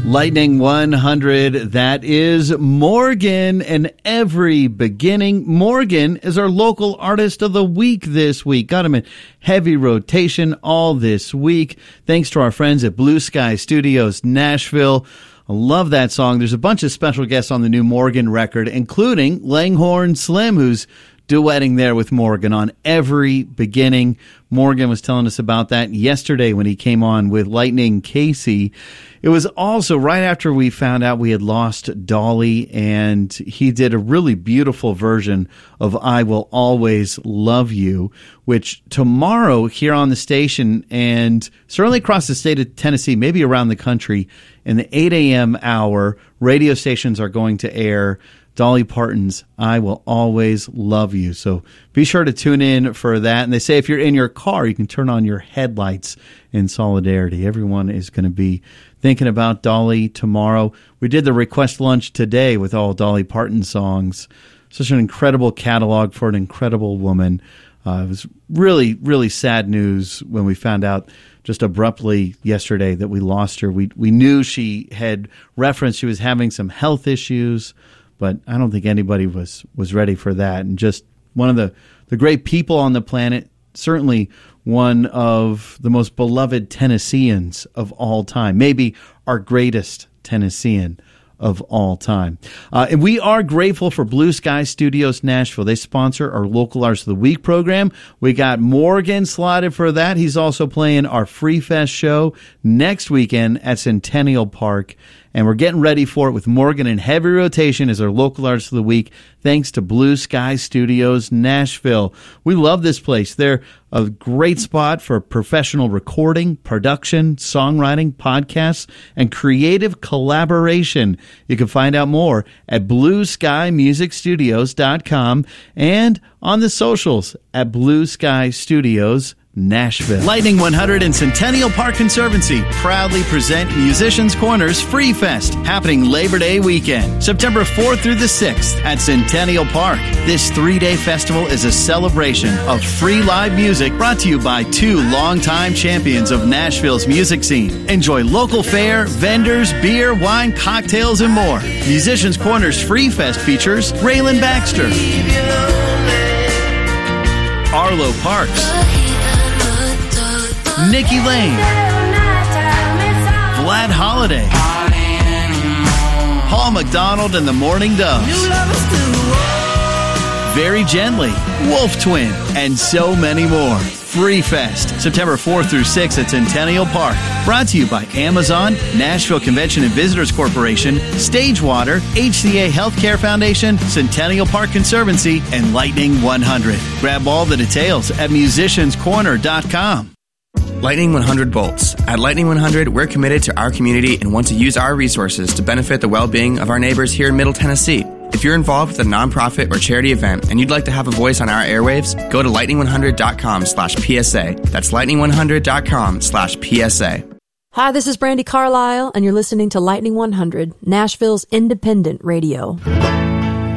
Lightning 100, that is Morgan, and every beginning. Morgan is our local artist of the week this week. Got him in heavy rotation all this week. Thanks to our friends at Blue Sky Studios, Nashville. I love that song. There's a bunch of special guests on the new Morgan record, including Langhorne Slim, who's duetting there with Morgan on Every Beginning. Morgan was telling us about that yesterday when he came on with Lightning Casey. It was also right after we found out we had lost Dolly, and he did a really beautiful version of I Will Always Love You, which tomorrow here on the station and certainly across the state of Tennessee, maybe around the country, in the 8 a.m. hour, radio stations are going to air Dolly Parton's I Will Always Love You. So be sure to tune in for that. And they say if you're in your car, you can turn on your headlights in solidarity. Everyone is going to be thinking about Dolly tomorrow. We did the request lunch today with all Dolly Parton songs. Such an incredible catalog for an incredible woman. It was really, really sad news when we found out just abruptly yesterday that we lost her. We knew she had referenced she was having some health issues, but I don't think anybody was ready for that. And just one of the great people on the planet, certainly one of the most beloved Tennesseans of all time, maybe our greatest Tennessean of all time. And we are grateful for Blue Sky Studios Nashville. They sponsor our Local Artists of the Week program. We got Morgan slotted for that. He's also playing our Free Fest show next weekend at Centennial Park. And we're getting ready for it with Morgan in heavy rotation as our Local Artist of the Week, thanks to Blue Sky Studios Nashville. We love this place. They're a great spot for professional recording, production, songwriting, podcasts, and creative collaboration. You can find out more at blueskymusicstudios.com and on the socials at Blue Sky Studios Nashville. Lightning 100 and Centennial Park Conservancy proudly present Musicians Corner's Free Fest, happening Labor Day weekend, September 4th through the 6th at Centennial Park. This 3-day festival is a celebration of free live music brought to you by two longtime champions of Nashville's music scene. Enjoy local fare, vendors, beer, wine, cocktails, and more. Musicians Corner's Free Fest features Raylan Baxter, Arlo Parks, Nikki Lane, Vlad Holiday, Paul McDonald and the Morning Doves, Very Gently, Wolf Twin, and so many more. Free Fest, September 4th through 6th at Centennial Park. Brought to you by Amazon, Nashville Convention and Visitors Corporation, Stagewater, HCA Healthcare Foundation, Centennial Park Conservancy, and Lightning 100. Grab all the details at musicianscorner.com. Lightning 100 Bolts. At Lightning 100, we're committed to our community and want to use our resources to benefit the well-being of our neighbors here in Middle Tennessee. If you're involved with a nonprofit or charity event and you'd like to have a voice on our airwaves, go to lightning100.com/PSA. That's lightning100.com/PSA. Hi, this is Brandy Carlisle, and you're listening to Lightning 100, Nashville's independent radio.